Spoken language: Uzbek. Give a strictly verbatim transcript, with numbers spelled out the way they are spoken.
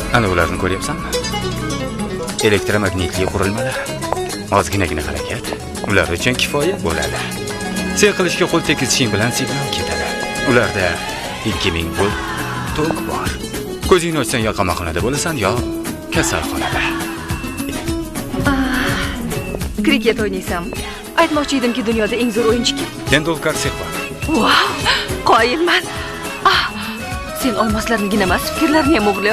Ana ularni ko'ryapsanmi? Elektromagnitli qurilmalar. Ozginagina harakat ular uchun kifoya bo'ladi. Sen qilishga qo'l tegizishing bilan signal ketadi. Ularda ikki ming volt tok bor. Ko'zingni ochsang yo qamoqxonada bo'lasan, yo kasalxonada. Kriket o'ynaysan. Aytmoqchi edimki, dunyoda eng zo'r o'yinchi kim? Tendulkar Sehva. Wow, qoyilman. Ah, sen olmoslarnigina emas, fikrlarni ham o'g'irlay